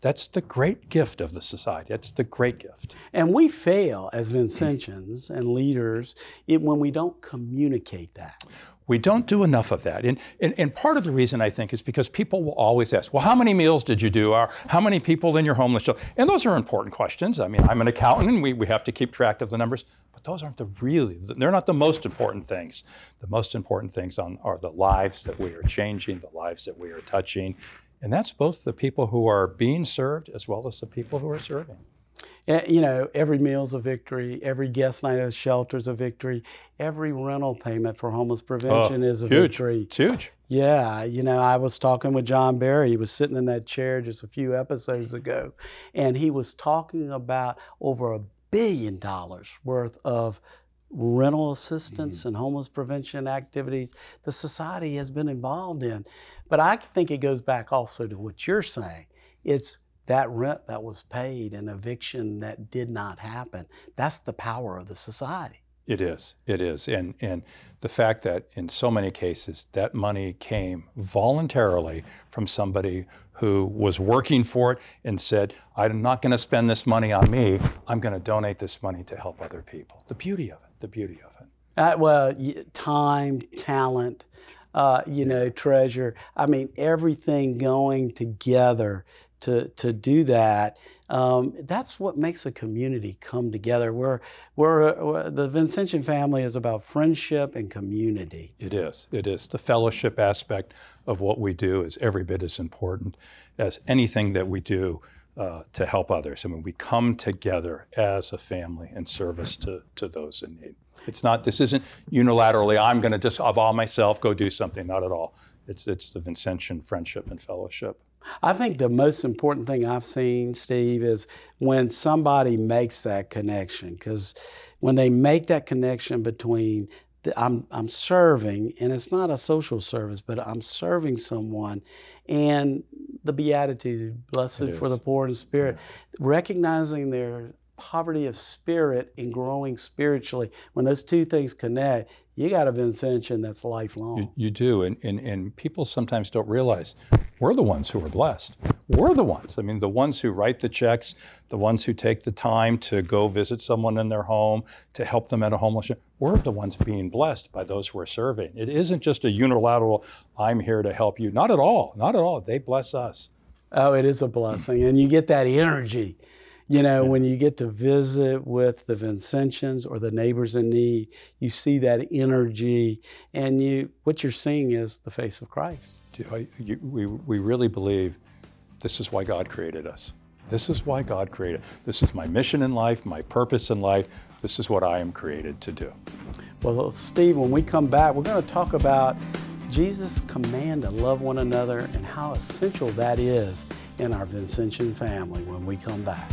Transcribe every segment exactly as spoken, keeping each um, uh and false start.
that's the great gift of the society. That's the great gift. And we fail as Vincentians and leaders it, when we don't communicate that. We don't do enough of that. And, and, and part of the reason, I think, is because people will always ask, well, how many meals did you do? Or how many people in your homeless shelter? And those are important questions. I mean, I'm an accountant, and we, we have to keep track of the numbers. But those aren't the really, they're not the most important things. The most important things on, are the lives that we are changing, the lives that we are touching. And that's both the people who are being served as well as the people who are serving. You know, every meal's a victory. Every guest night at a shelter's a victory. Every rental payment for homeless prevention oh, is a huge. victory. It's huge. Yeah, you know, I was talking with John Barry. He was sitting in that chair just a few episodes ago, and he was talking about over a billion dollars worth of rental assistance mm-hmm. and homeless prevention activities the society has been involved in. But I think it goes back also to what you're saying. It's that rent that was paid, an eviction that did not happen. That's the power of the society. It is, it is. And, and the fact that in so many cases that money came voluntarily from somebody who was working for it and said, I'm not going to spend this money on me, I'm going to donate this money to help other people. The beauty of it, the beauty of it. Uh, well, time, talent, uh, you know, treasure. I mean, everything going together to, to do that. Um, that's what makes a community come together. We're, we're, we're, the Vincentian family is about friendship and community. It is. It is. The fellowship aspect of what we do is every bit as important as anything that we do uh, to help others. I mean, we come together as a family in service to, to those in need. It's not, this isn't unilaterally, I'm going to just all myself go do something. Not at all. It's, it's the Vincentian friendship and fellowship. I think the most important thing I've seen, Steve, is when somebody makes that connection. Because when they make that connection between the, I'm, I'm serving, and it's not a social service, but I'm serving someone, and the Beatitude, blessed for the poor in spirit, yeah. recognizing their poverty of spirit and growing spiritually. When those two things connect, you got a Vincentian that's lifelong. You, you do, and, and, and people sometimes don't realize we're the ones who are blessed. We're the ones. I mean, the ones who write the checks, the ones who take the time to go visit someone in their home, to help them at a homeless shelter. We're the ones being blessed by those who are serving. It isn't just a unilateral, I'm here to help you. Not at all. Not at all. They bless us. Oh, it is a blessing. And you get that energy. You know, yeah. when you get to visit with the Vincentians or the neighbors in need, you see that energy, and you what you're seeing is the face of Christ. I, you, we, we really believe this is why God created us. This is why God created. This is my mission in life, my purpose in life. This is what I am created to do. Well, Steve, when we come back, we're going to talk about Jesus' command to love one another and how essential that is in our Vincentian family when we come back.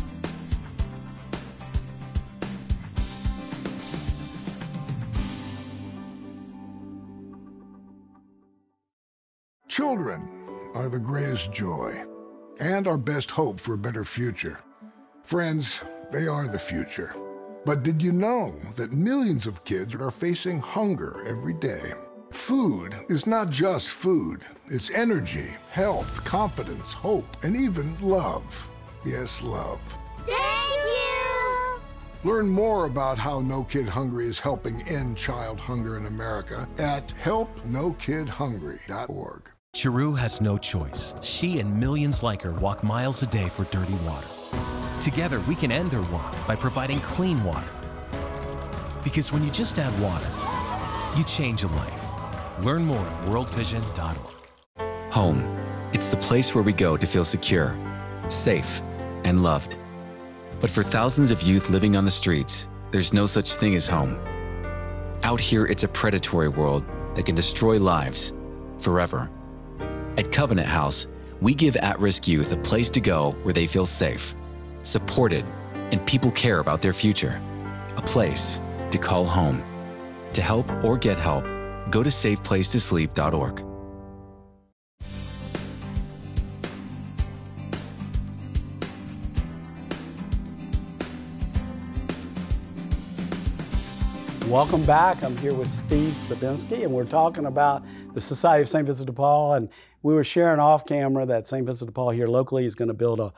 Children are the greatest joy and our best hope for a better future. Friends, they are the future. But did you know that millions of kids are facing hunger every day? Food is not just food. It's energy, health, confidence, hope, and even love. Yes, love. Thank you! Learn more about how No Kid Hungry is helping end child hunger in America at help no kid hungry dot org. Chiru has no choice. She and millions like her walk miles a day for dirty water. Together, we can end their walk by providing clean water. Because when you just add water, you change a life. Learn more at world vision dot org. Home. It's the place where we go to feel secure, safe, and loved. But for thousands of youth living on the streets, there's no such thing as home. Out here, it's a predatory world that can destroy lives forever. At Covenant House, we give at-risk youth a place to go where they feel safe, supported, and people care about their future. A place to call home. To help or get help, go to safe place to sleep dot org. Welcome back. I'm here with Steve Sabinsky, and we're talking about the Society of Saint Vincent de Paul. And we were sharing off camera that Saint Vincent de Paul here locally is going to build a